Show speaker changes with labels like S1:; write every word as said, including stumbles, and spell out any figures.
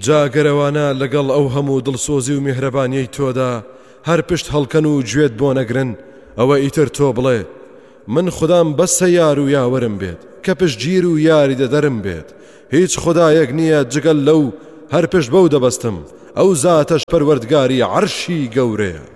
S1: جاگەرەوانە لەگەڵ ئەو هەموو دڵسۆزی و میهرەبانیەی تۆدا هەر پشت هەڵکەن و گوێت بۆ نەگرن ئەوە ئیتر تۆ بڵێ من خودام بەسە یار و یاوەرم بێت کە پشتگیر و یاری دەدەرم بێت هیچ خودایەک نییە جگەل لەو هەر پشت بەو دەبەستم ئەو زاتەش پەروەردگاری عەرشی گەورەیە.